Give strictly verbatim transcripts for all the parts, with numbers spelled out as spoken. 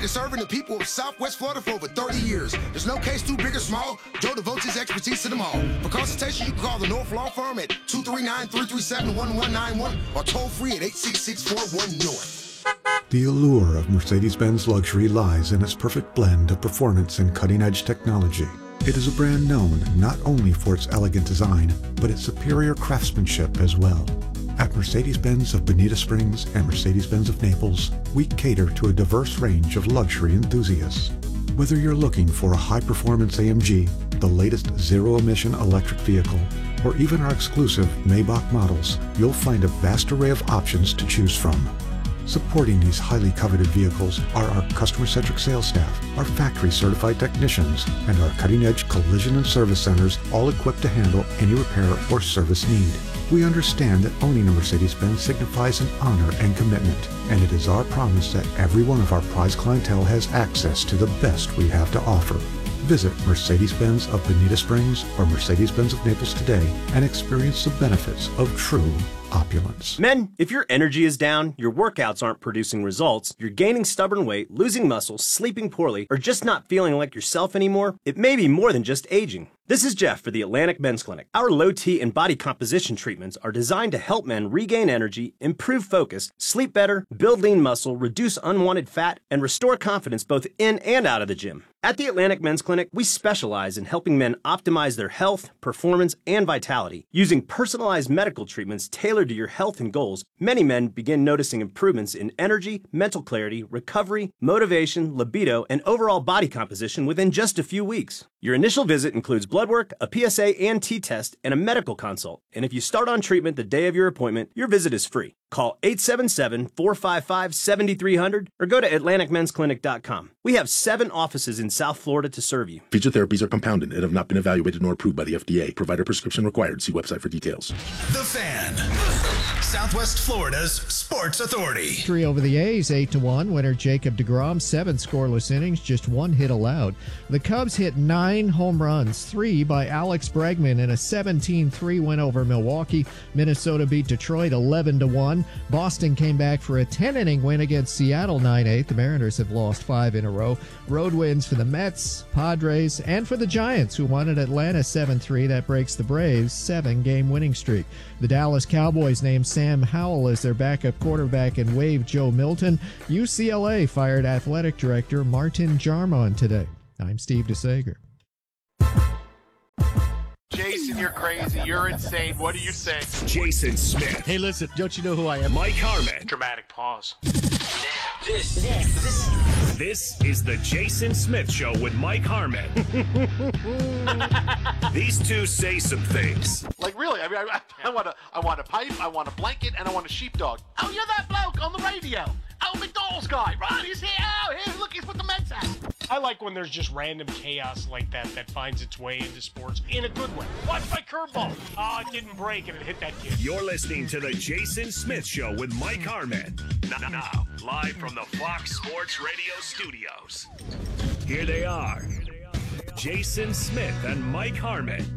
serving the people of Southwest Florida for over thirty years. There's no case too big or small. Joe devotes his expertise to them all. For consultation, you can call the North Law Firm at two three nine, three three seven, one one nine one or toll free at eight six six, four one, North. The allure of Mercedes-Benz luxury lies in its perfect blend of performance and cutting-edge technology. It is a brand known not only for its elegant design, but its superior craftsmanship as well. At Mercedes-Benz of Bonita Springs and Mercedes-Benz of Naples, we cater to a diverse range of luxury enthusiasts. Whether you're looking for a high-performance A M G, the latest zero-emission electric vehicle, or even our exclusive Maybach models, you'll find a vast array of options to choose from. Supporting these highly coveted vehicles are our customer-centric sales staff, our factory-certified technicians, and our cutting-edge collision and service centers, all equipped to handle any repair or service need. We understand that owning a Mercedes-Benz signifies an honor and commitment, and it is our promise that every one of our prized clientele has access to the best we have to offer. Visit Mercedes-Benz of Bonita Springs or Mercedes-Benz of Naples today and experience the benefits of true opulence. Men, if your energy is down, your workouts aren't producing results, you're gaining stubborn weight, losing muscle, sleeping poorly, or just not feeling like yourself anymore, it may be more than just aging. This is Jeff for the Atlantic Men's Clinic. Our low T and body composition treatments are designed to help men regain energy, improve focus, sleep better, build lean muscle, reduce unwanted fat, and restore confidence both in and out of the gym. At the Atlantic Men's Clinic, we specialize in helping men optimize their health, performance, and vitality. Using personalized medical treatments tailored to your health and goals, many men begin noticing improvements in energy, mental clarity, recovery, motivation, libido, and overall body composition within just a few weeks. Your initial visit includes blood work, a P S A and T test, and a medical consult. And if you start on treatment the day of your appointment, your visit is free. Call eight seven seven, four five five, seven three zero zero or go to atlantic men's clinic dot com. We have seven offices in South Florida to serve you. Feature therapies are compounded and have not been evaluated nor approved by the F D A. Provider prescription required. See website for details. The Fan, Southwest Florida's sports authority. Three over the A's, eight to one. Winner Jacob deGrom, seven scoreless innings, just one hit allowed. The Cubs hit nine home runs, three by Alex Bregman in a seventeen three win over Milwaukee. Minnesota beat Detroit eleven to one. Boston came back for a ten-inning win against Seattle nine eight. The Mariners have lost five in a row. Road wins for the Mets, Padres, and for the Giants, who won at Atlanta seven three. That breaks the Braves' seven-game winning streak. The Dallas Cowboys named Sam Howell as their backup quarterback and waived Joe Milton. U C L A fired athletic director Martin Jarmon today. I'm Steve DeSager. Jason, you're crazy. You're insane. What do you say? Jason Smith. Hey, listen, don't you know who I am? Mike Harmon. Dramatic pause. This, this, this is the Jason Smith Show with Mike Harmon. These two say some things. Like, really, I mean, I, I want a, I want a pipe, I want a blanket, and I want a sheepdog. Oh, you're that bloke on the radio. Oh, McDonald's guy, right? He's here. Oh, here, look, he's with the Mets hat. I like when there's just random chaos like that that finds its way into sports in a good way. Watch my curveball. Oh, it didn't break and it hit that kid. You're listening to the Jason Smith Show with Mike Harmon. Now, now, live from the Fox Sports Radio studios. Here they are, Jason Smith and Mike Harmon.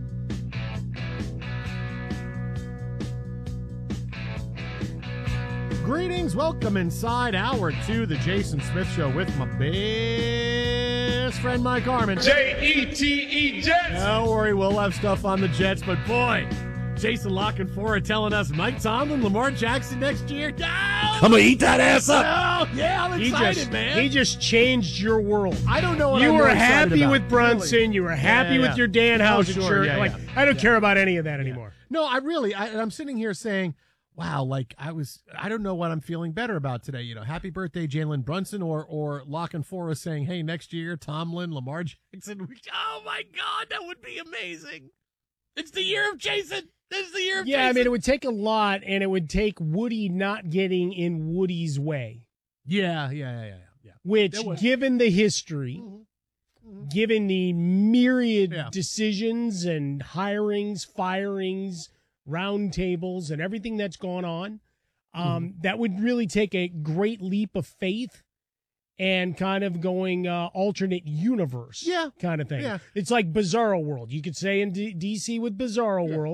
Greetings, welcome inside hour two, the Jason Smith Show with my best friend Mike Harmon. J E T E Jets. Don't worry, we'll have stuff on the Jets, but boy, Jason Lockenfora telling us Mike Tomlin, Lamar Jackson next year. No! I'm gonna eat that ass up. No! Yeah, I'm excited, he just, man. He just changed your world. I don't know what you I'm were more happy about. with Brunson. Really? You were happy yeah, yeah. with your Dan Housen oh, sure. shirt. Yeah, like yeah. I don't yeah. care about any of that anymore. No, I really, I, I'm sitting here saying, wow, like I was, I don't know what I'm feeling better about today. You know, happy birthday, Jalen Brunson, or or Lockenfora saying, hey, next year, Tomlin, Lamar Jackson. Oh my God, that would be amazing. It's the year of Jason. This is the year of yeah, Jason. I mean, it would take a lot, and it would take Woody not getting in Woody's way. Yeah, yeah, yeah, yeah, yeah. Which, given the history, mm-hmm. Mm-hmm. given the myriad yeah. decisions and hirings, firings, roundtables, and everything that's gone on, um, mm-hmm. that would really take a great leap of faith and kind of going uh, alternate universe yeah. kind of thing. Yeah. It's like Bizarro World. You could say in D- DC with Bizarro yeah. World,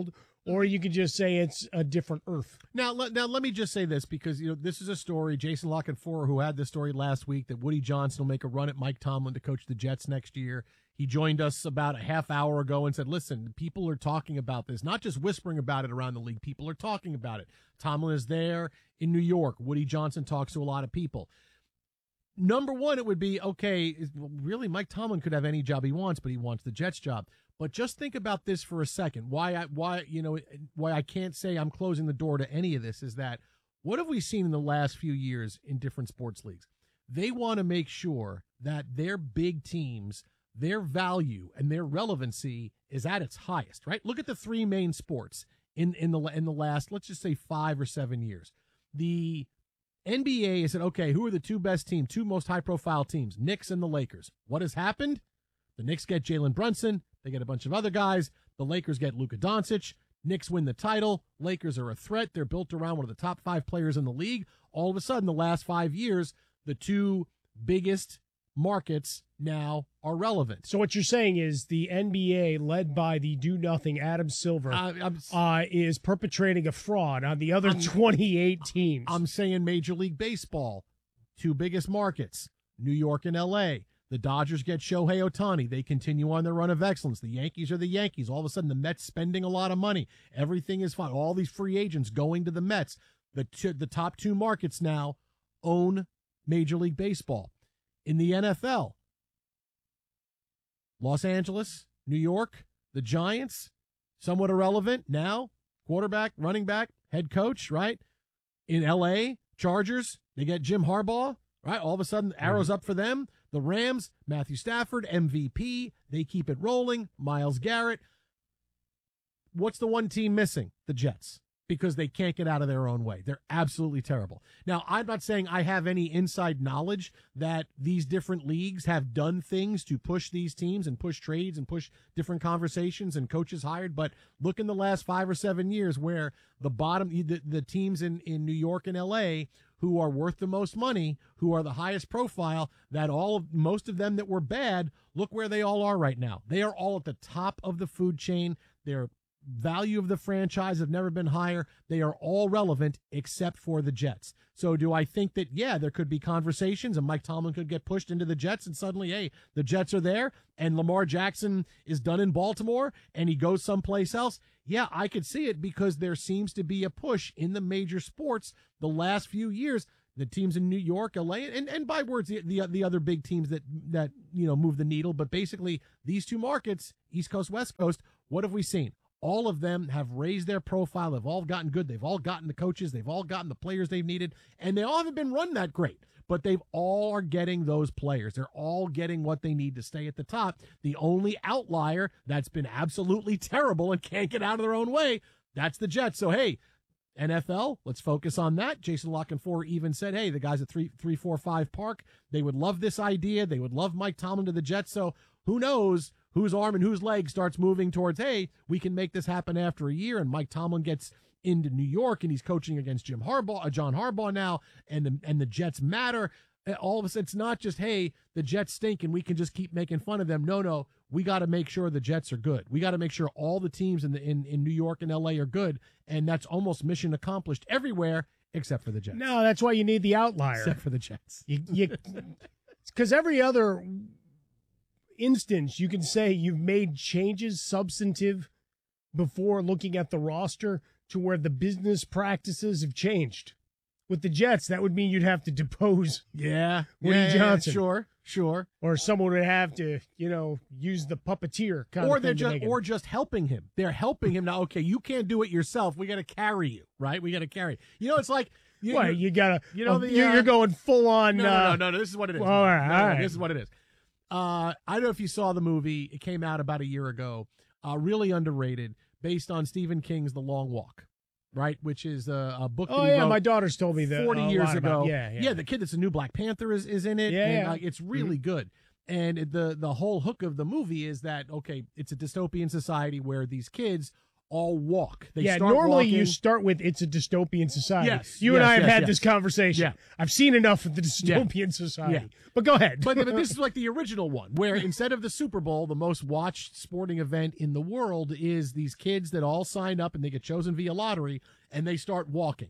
or you could just say it's a different Earth. Now, let, now let me just say this, because you know this is a story. Jason La Canfora, who had this story last week, that Woody Johnson will make a run at Mike Tomlin to coach the Jets next year. He joined us about a half hour ago and said, listen, people are talking about this, not just whispering about it around the league. People are talking about it. Tomlin is there in New York. Woody Johnson talks to a lot of people. Number one, it would be, okay, is, well, really, Mike Tomlin could have any job he wants, but he wants the Jets job. But just think about this for a second. Why I, why, you know, why I can't say I'm closing the door to any of this is that what have we seen in the last few years in different sports leagues? They want to make sure that their big teams, their value and their relevancy is at its highest, right? Look at the three main sports in, in the in the last, let's just say five or seven years. The N B A has said, okay, who are the two best teams, two most high-profile teams, Knicks and the Lakers. What has happened? The Knicks get Jalen Brunson. They get a bunch of other guys. The Lakers get Luka Doncic. Knicks win the title. Lakers are a threat. They're built around one of the top five players in the league. All of a sudden, the last five years, the two biggest markets now are relevant. So what you're saying is the N B A, led by the do-nothing Adam Silver, uh, uh, is perpetrating a fraud on the other I'm, twenty-eight teams. I'm saying Major League Baseball, two biggest markets, New York and L A. The Dodgers get Shohei Ohtani. They continue on their run of excellence. The Yankees are the Yankees. All of a sudden, the Mets spending a lot of money. Everything is fine. All these free agents going to the Mets. The two, the top two markets now own Major League Baseball. In the N F L, Los Angeles, New York, the Giants, somewhat irrelevant now, quarterback, running back, head coach, right? In L A, Chargers, they get Jim Harbaugh, right? All of a sudden, arrows up for them. The Rams, Matthew Stafford, M V P, they keep it rolling. Myles Garrett. What's the one team missing? The Jets. Because they can't get out of their own way. They're absolutely terrible. Now, I'm not saying I have any inside knowledge that these different leagues have done things to push these teams and push trades and push different conversations and coaches hired, but look in the last five or seven years where the bottom, the, the teams in, in New York and L A who are worth the most money, who are the highest profile, that all of, most of them that were bad, look where they all are right now. They are all at the top of the food chain. They're value of the franchise have never been higher. They are all relevant except for the Jets. So do I think that, yeah, there could be conversations and Mike Tomlin could get pushed into the Jets and suddenly, hey, the Jets are there and Lamar Jackson is done in Baltimore and he goes someplace else? Yeah, I could see it because there seems to be a push in the major sports the last few years. The teams in New York, L A, and, and by words, the, the the other big teams that, that, you know, move the needle. But basically, these two markets, East Coast, West Coast, what have we seen? All of them have raised their profile. They've all gotten good. They've all gotten the coaches. They've all gotten the players they've needed. And they all haven't been run that great. But they've all are getting those players. They're all getting what they need to stay at the top. The only outlier that's been absolutely terrible and can't get out of their own way, that's the Jets. So, hey, N F L, let's focus on that. Jason La Canfora even said, hey, the guys at three, three, four, five Park, they would love this idea. They would love Mike Tomlin to the Jets. So who knows whose arm and whose leg starts moving towards, hey, we can make this happen after a year, and Mike Tomlin gets into New York and he's coaching against Jim Harbaugh, uh, John Harbaugh now, and the, and the Jets matter. All of a sudden, it's not just, hey, the Jets stink and we can just keep making fun of them. No, no, we got to make sure the Jets are good. We got to make sure all the teams in the in, in New York and L A are good, and that's almost mission accomplished everywhere except for the Jets. No, that's why you need the outlier. Except for the Jets. You, you, because every other instance, you can say you've made changes substantive before looking at the roster to where the business practices have changed. With the Jets, that would mean you'd have to depose yeah, Woody yeah, Johnson. Yeah, sure, sure. Or someone would have to, you know, use the puppeteer kind or of they're thing. Just, or just helping him. They're helping him now. Okay, you can't do it yourself. We got to carry you, right? We got to carry. You know, it's like you, well, you gotta. You know, uh, the, you're, uh, you're going full on. No, no, uh, no, no, no. This is what it is. Well, all right, no, all no, right. This is what it is. Uh, I don't know if you saw the movie. It came out about a year ago. Uh, really underrated, based on Stephen King's The Long Walk. Right, which is a, a book. Oh that he yeah, wrote my daughter's told me that forty a years lot ago. About, yeah, yeah, yeah. The kid that's a new Black Panther is, is in it. Yeah, and, yeah. uh, it's really mm-hmm. good. And the the whole hook of the movie is that okay, it's a dystopian society where these kids all walk. They yeah, start normally walking. you start with it's a dystopian society. Yes, you and yes, I have yes, had yes. this conversation. Yeah. I've seen enough of the dystopian Yeah. society. Yeah. But go ahead. But, but this is like the original one, where instead of the Super Bowl, the most watched sporting event in the world is these kids that all sign up and they get chosen via lottery, and they start walking.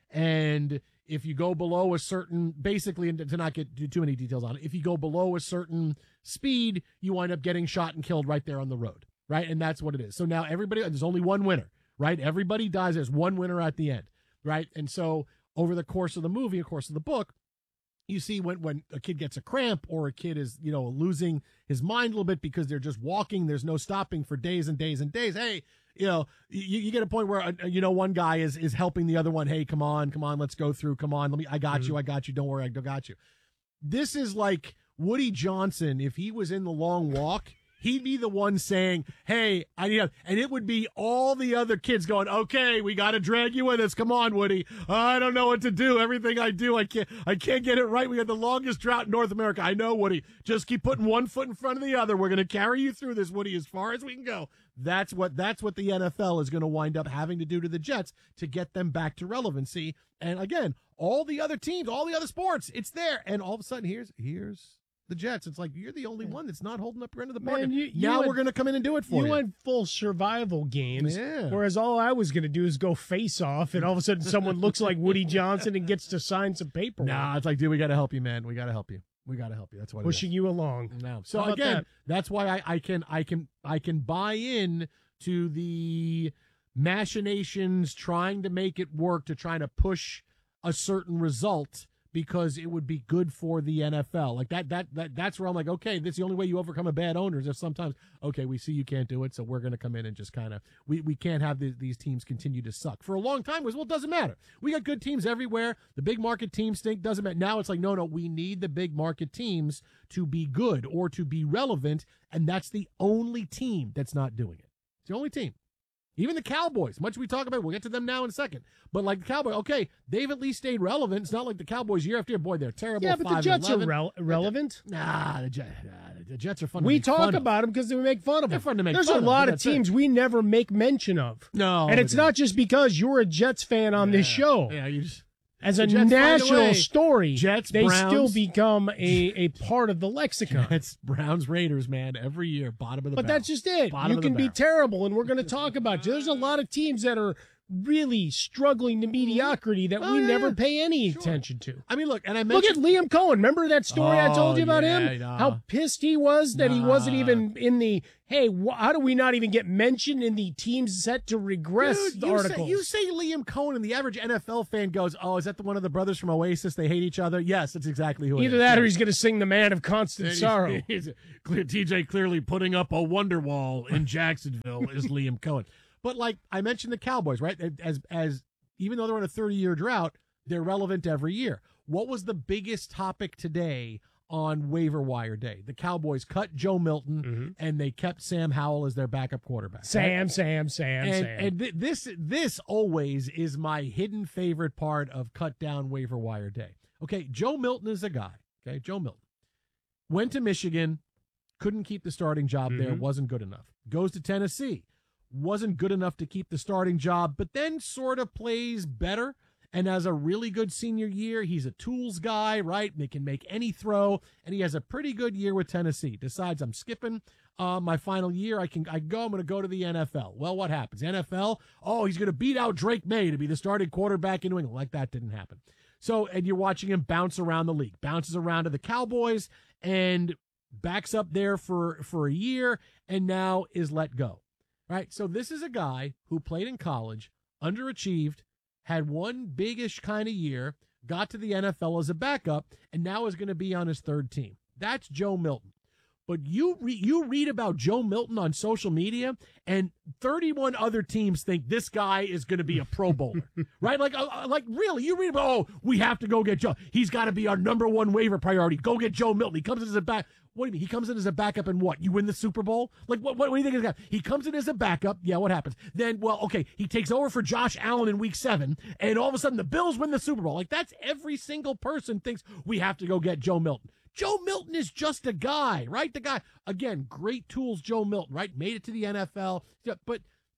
And if you go below a certain, basically, and to not get too many details on it, if you go below a certain speed, you wind up getting shot and killed right there on the road, right? And that's what it is. So now everybody, there's only one winner, right? Everybody dies. There's one winner at the end, right? And so over the course of the movie, of course of the book, you see when, when a kid gets a cramp or a kid is, you know, losing his mind a little bit because they're just walking, there's no stopping for days and days and days. Hey, you know, you, you get a point where, uh, you know, one guy is is helping the other one. Hey, come on, come on, let's go through. Come on, let me. I got Mm-hmm. you. I got you. Don't worry, I got you. This is like Woody Johnson if he was in the long walk. He'd be the one saying, hey, I need help. And it would be all the other kids going, okay, we got to drag you with us. Come on, Woody. I don't know what to do. Everything I do, I can't, I can't get it right. We had the longest drought in North America. I know, Woody. Just keep putting one foot in front of the other. We're going to carry you through this, Woody, as far as we can go. That's what, that's what the N F L is going to wind up having to do to the Jets to get them back to relevancy. And again, all the other teams, all the other sports, it's there. And all of a sudden, here's, here's, the Jets. It's like you're the only one that's not holding up your end of the bargain. Man, you- you now went- we're going to come in and do it for you. You went full survival games, Yeah. whereas all I was going to do is go face off, and all of a sudden someone looks like Woody Johnson and gets to sign some paperwork. Nah, it's like, dude, we got to help you, man. We got to help you. We got to help you. That's what Pushing it is. you along. No. So How about again, that? that's why I, I can I can I can buy in to the machinations trying to make it work to trying to push a certain result because it would be good for the N F L. Like that that that that's where I'm like, okay, this is the only way you overcome a bad owner is if sometimes, okay, we see you can't do it, so we're going to come in and just kind of we, we can't have the, these teams continue to suck. For a long time it was, well, it doesn't matter. We got good teams everywhere. The big market teams stink, doesn't matter. Now it's like, no, no, we need the big market teams to be good or to be relevant, and that's the only team that's not doing it. It's the only team. Even the Cowboys, much we talk about, we'll get to them now in a second. But like the Cowboys, okay, they've at least stayed relevant. It's not like the Cowboys year after year. Boy, they're terrible. Yeah, but the five Jets are eleven. rel- relevant. Nah, the, Jets, nah, the Jets are fun. to We make talk fun of. about them because we make fun of They're them. fun to make There's fun a of, lot but of that's it. teams we never make mention of. No, and it's they not just because you're a Jets fan on this show. Yeah, you just As the a Jets find a national way. story, Jets, they Browns. still become a, a part of the lexicon. Jets, Browns, Raiders, man, every year, bottom of the But barrel. that's just it. Bottom you of the can be barrel. terrible, and we're going to talk about it. There's a lot of teams that are really struggling to mediocrity that Oh, we yeah, never yeah. pay any attention to. I mean, look, and I Look at mentioned Liam Cohen. Remember that story I told you Oh, about yeah, him? nah. How pissed he was that he wasn't Nah. even in the, hey, wh- how do we not even get mentioned in the teams set to regress Dude, you articles? Say, you say Liam Cohen, and the average N F L fan goes, "Oh, is that the one of the brothers from Oasis? They hate each other." Yes, that's exactly who. Either it is. that or Yeah. he's going to sing the Man of Constant He's- Sorrow. he's- clear- T J clearly putting up a wonder wall in Jacksonville is Liam Cohen. But like I mentioned, the Cowboys, right? As as even though they're on a thirty-year drought, they're relevant every year. What was the biggest topic today on waiver wire day? The Cowboys cut Joe Milton, Mm-hmm. and they kept Sam Howell as their backup quarterback. Sam, right? Sam, Sam, and, Sam. and th- this this always is my hidden favorite part of cut down waiver wire day. Okay, Joe Milton is a guy. Okay, Joe Milton went to Michigan, couldn't keep the starting job there, Mhm. wasn't good enough. Goes to Tennessee, wasn't good enough to keep the starting job, but then sort of plays better and has a really good senior year. He's a tools guy, right? They can make any throw, and he has a pretty good year with Tennessee. Decides I'm skipping uh, my final year. I can I go. I'm going to go to the N F L. Well, what happens? N F L. Oh, he's going to beat out Drake May to be the starting quarterback in New England. Like that didn't happen. So, and you're watching him bounce around the league, bounces around to the Cowboys, and backs up there for for a year, and now is let go. Right. So this is a guy who played in college, underachieved, had one big-ish kind of year, got to the N F L as a backup, and now is going to be on his third team. That's Joe Milton. But you re- you read about Joe Milton on social media, and thirty-one other teams think this guy is going to be a Pro Bowler, right? Like, uh, like really, you read about, oh, we have to go get Joe. He's got to be our number one waiver priority. Go get Joe Milton. He comes in as a back. What do you mean? He comes in as a backup and what? You win the Super Bowl? Like, what, what, what do you think of this guy? He comes in as a backup. Yeah, what happens? Then, well, okay, he takes over for Josh Allen in week seven, and all of a sudden the Bills win the Super Bowl. Like, that's every single person thinks we have to go get Joe Milton. Joe Milton is just a guy, right? The guy, again, great tools, Joe Milton, right? Made it to the N F L. Yeah, but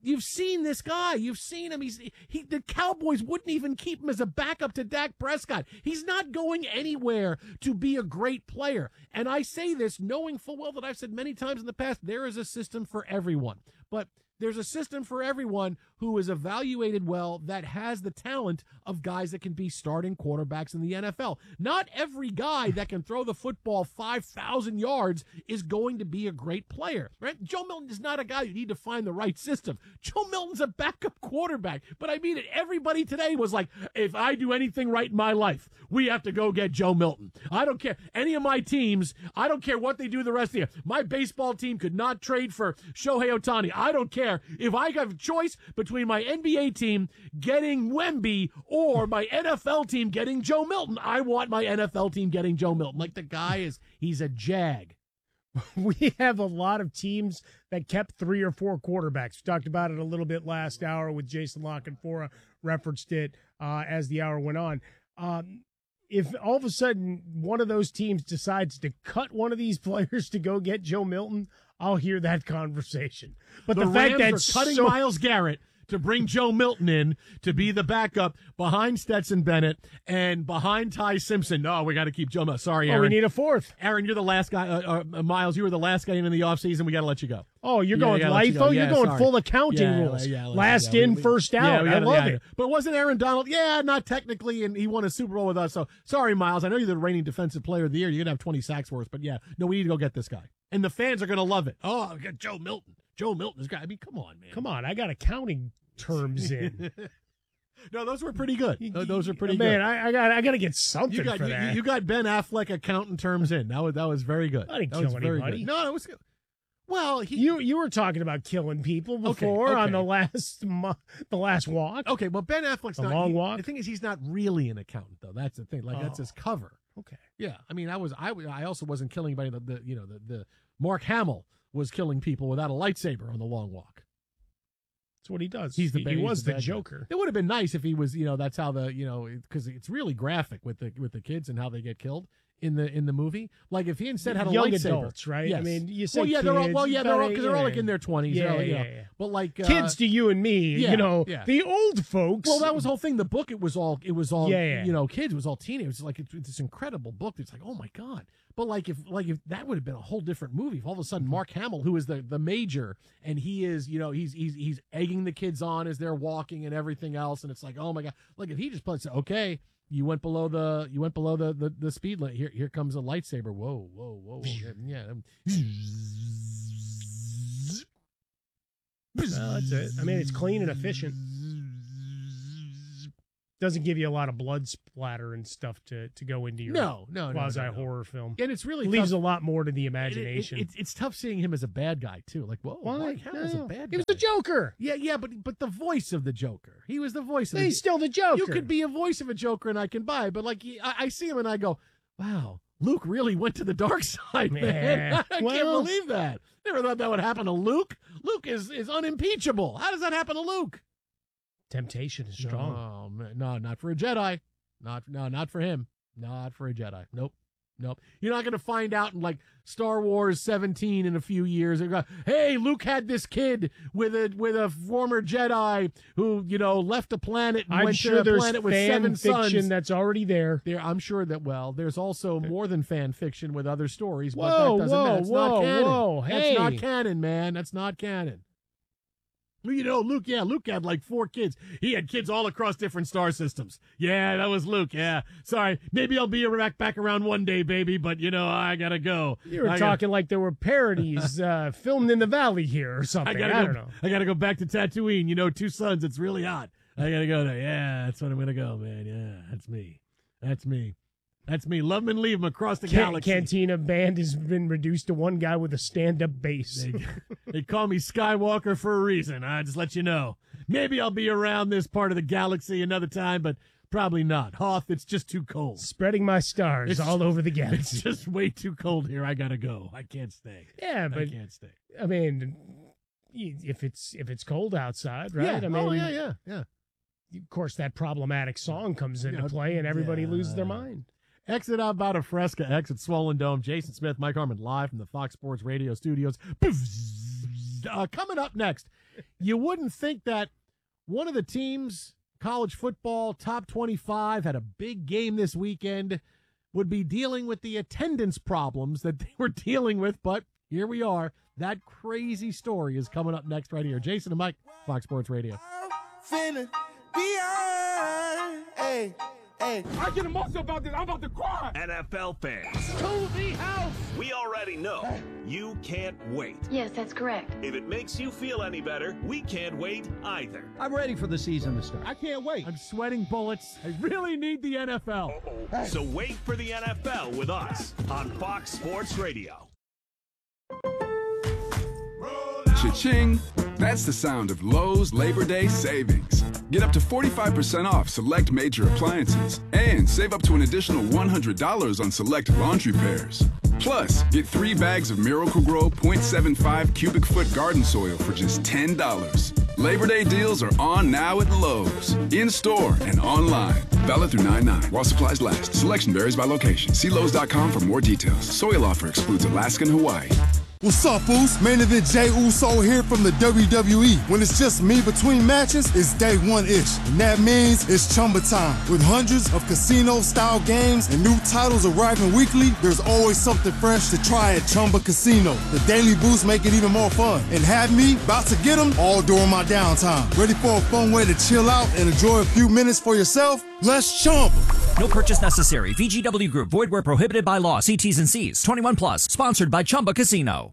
You've seen this guy. You've seen him. He's he. The Cowboys wouldn't even keep him as a backup to Dak Prescott. He's not going anywhere to be a great player. And I say this knowing full well that I've said many times in the past, there is a system for everyone. But there's a system for everyone who is evaluated well that has the talent of guys that can be starting quarterbacks in the N F L. Not every guy that can throw the football five thousand yards is going to be a great player, right? Joe Milton is not a guy you need to find the right system. Joe Milton's a backup quarterback. But I mean it. Everybody today was like, if I do anything right in my life, we have to go get Joe Milton. I don't care. Any of my teams, I don't care what they do the rest of the year. My baseball team could not trade for Shohei Ohtani. I don't care. If I have a choice between my N B A team getting Wemby or my N F L team getting Joe Milton, I want my N F L team getting Joe Milton. Like, the guy is, he's a jag. We have a lot of teams that kept three or four quarterbacks. We talked about it a little bit last hour with Jason Lockenfora, referenced it uh, as the hour went on. Um, if all of a sudden one of those teams decides to cut one of these players to go get Joe Milton, I'll hear that conversation. But the, the Rams fact that are cutting so- Myles Garrett to bring Joe Milton in to be the backup behind Stetson Bennett and behind Ty Simpson. No, we got to keep Joe Milton. Sorry, Aaron. Oh, we need a fourth. Aaron, you're the last guy. Uh, uh, Miles, you were the last guy in in the offseason. We got to let you go. Oh, you're Yeah, going we gotta let you LIFO? go. You are Yeah, going sorry. full accounting Yeah, rules. yeah, yeah, Last yeah, in, we- first yeah, out. we I gotta- love yeah, it. But wasn't Aaron Donald? Yeah, not technically, and he won a Super Bowl with us. So sorry, Miles. I know you're the reigning defensive player of the year. You're going to have twenty sacks for us. But yeah, no, we need to go get this guy. And the fans are going to love it. Oh, we got Joe Milton. Joe Milton is guy. I mean, come on, man. Come on, I got accounting terms in. No, those were pretty good. Those are pretty Man, good. I, I got I got to get something You got for you, that. you got Ben Affleck accounting terms in. That was that was very good. I didn't that kill was very anybody. good. No, it was good. Well, he, you you were talking about killing people Okay, before okay. on the last mo- the last walk. Okay, well, Ben Affleck's The not long he- walk? The thing is, he's not really an accountant, though. That's the thing. Like that's Oh. his cover. Okay. Yeah, I mean, I was I was- I also wasn't killing anybody. The, the you know the the Mark Hamill was killing people without a lightsaber on the long walk. That's what he does. He's the he, ba- he he's was the the, bad guy. Joker. It would have been nice if he was, you know, that's how the, you know, because it's really graphic with the with the kids and how they get killed in the in the movie. Like if he instead had a Young lightsaber, adults, right? I Yes. mean, you say well, yeah, they're all kids, well, yeah, they're all about because a- they're all yeah. like in their twenties. Yeah, they're all, you yeah, know, yeah. But like uh, Kids to you and me, yeah, you know, yeah. the old folks. Well, that was the whole thing. The book, it was all, it was all, Yeah, yeah. you know, kids. It was all teenagers. Like it's, it's this incredible book. It's like, oh my god. But like if, like if that would have been a whole different movie. If all of a sudden Mark Hamill, who is the the major, and he is, you know, he's he's he's egging the kids on as they're walking and everything else, and it's like, oh my god. Like if he just plays, okay, you went below the, you went below the the, the speed limit. Here here comes a lightsaber. Whoa whoa whoa. yeah. yeah. Well, that's it. I mean, it's clean and efficient. Doesn't give you a lot of blood splatter and stuff to, to go into your No, no, no, quasi no, no. horror film. And it's really leaves tough. a lot more to the It- it- imagination. it- it's, it's tough seeing him as a bad guy too. Like, whoa, Why? Mark Hamill's No. a bad guy. He was the Joker. Yeah, yeah, but but the voice of the Joker. He was the voice of the He's still the Joker. You could be a voice of a Joker and I can buy, but like I, I see him and I go, wow, Luke really went to the dark side, man. Yeah. I Well- can't believe that. Never thought that would happen to Luke. Luke is is unimpeachable. How does that happen to Luke? Temptation is strong. Oh man, no, not for a Jedi. Not no, not for him. Not for a Jedi. Nope. Nope. You're not going to find out in like Star Wars seventeen in a few years. They're going, hey, Luke had this kid with a with a former Jedi who, you know, left a planet and I'm went sure to a there's planet with fan seven fiction sons. that's already there. There, I'm sure that, well, there's also more than fan fiction with other stories, but Whoa, that doesn't whoa, matter. That's whoa, not canon. whoa, hey. That's not canon, man. That's not canon. Well, you know, Luke, yeah, Luke had like four kids. He had kids all across different star systems. Yeah, that was Luke, yeah. Sorry, maybe I'll be back, back around one day, baby, but, you know, I gotta go. You were I talking like there were parodies uh, filmed in the valley here or something. gotta, I, I gotta don't go, know. I gotta go back to Tatooine. You know, two sons, it's really hot. I gotta go there. Yeah, that's when I'm gonna go, man. Yeah, that's me. That's me. That's me. Love him and leave him across the Can- galaxy. Cantina Band has been reduced to one guy with a stand-up bass. They, they call me Skywalker for a reason. I just let you know. Maybe I'll be around this part of the galaxy another time, but probably not. Hoth, it's just too cold. Spreading my stars It's- all over the It's galaxy. just way too cold here. I gotta go. I can't stay. Yeah, I but can't stay. I mean, if it's if it's cold outside, right? Yeah. I mean, oh yeah, yeah, yeah. of course, that problematic song comes into Yeah, play, and everybody yeah. loses their mind. Exit out about a Fresca, exit Swollen Dome. Jason Smith, Mike Harmon, live from the Fox Sports Radio studios. Uh, coming up next, you wouldn't think that one of the teams, college football, top twenty-five, had a big game this weekend, would be dealing with the attendance problems that they were dealing with, but here we are. That crazy story is coming up next right here. Jason and Mike, Fox Sports Radio. Finna be on. Hey, hey. I get emotional about this. I'm about to cry. N F L fans, To the house. we already know you can't wait. Yes, that's correct. If it makes you feel any better, we can't wait either. I'm ready for the season to start. I can't wait. I'm sweating bullets. I really need the N F L. So wait for the N F L with us on Fox Sports Radio. Cha-ching! That's the sound of Lowe's Labor Day savings. Get up to forty-five percent off select major appliances and save up to an additional one hundred dollars on select laundry pairs. Plus, get three bags of Miracle-Gro point seven five cubic foot garden soil for just ten dollars. Labor Day deals are on now at Lowe's, in-store and online. Valid through nine nine while supplies last. Selection varies by location. See Lowe's dot com for more details. Soil offer excludes Alaska and Hawaii. What's up, Foos? Main event Jey Uso here from the W W E. When it's just me between matches, it's day one-ish. And that means it's Chumba time. With hundreds of casino-style games and new titles arriving weekly, there's always something fresh to try at Chumba Casino. The daily boosts make it even more fun. And have me about to get them all during my downtime. Ready for a fun way to chill out and enjoy a few minutes for yourself? Let's Chumba. No purchase necessary. V G W Group. Void where prohibited by law. See T's and C's. twenty-one plus. Sponsored by Chumba Casino.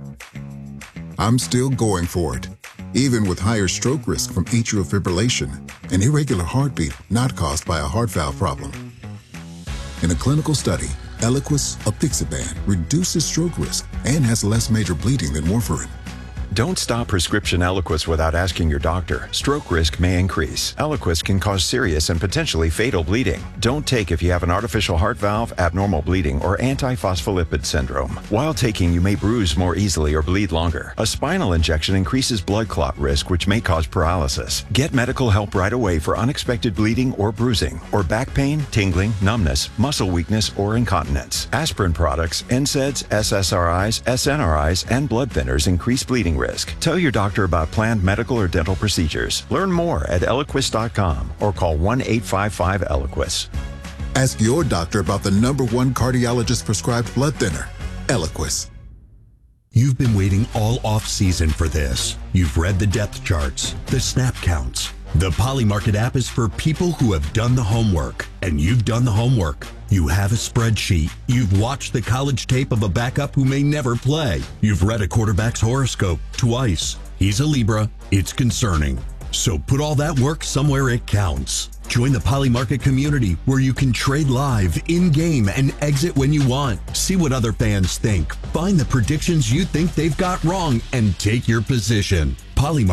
I'm still going for it, even with higher stroke risk from atrial fibrillation, an irregular heartbeat not caused by a heart valve problem. In a clinical study, Eliquis apixaban reduces stroke risk and has less major bleeding than warfarin. Don't stop prescription Eliquis without asking your doctor. Stroke risk may increase. Eliquis can cause serious and potentially fatal bleeding. Don't take if you have an artificial heart valve, abnormal bleeding, or antiphospholipid syndrome. While taking, you may bruise more easily or bleed longer. A spinal injection increases blood clot risk, which may cause paralysis. Get medical help right away for unexpected bleeding or bruising, or back pain, tingling, numbness, muscle weakness, or incontinence. Aspirin products, N SAIDs, S S R Is, S N R Is, and blood thinners increase bleeding risk. Tell your doctor about planned medical or dental procedures. Learn more at Eliquis dot com or call one eight five five Eliquis. Ask your doctor about the number one cardiologist prescribed blood thinner, Eliquis. You've been waiting all off-season for this. You've read the depth charts, the snap counts. The Polymarket app is for people who have done the homework, and you've done the homework. You have a spreadsheet. You've watched the college tape of a backup who may never play. You've read a quarterback's horoscope twice. He's a Libra. It's concerning. So put all that work somewhere it counts. Join the Polymarket community where you can trade live, in-game, and exit when you want. See what other fans think. Find the predictions you think they've got wrong and take your position. Polymarket.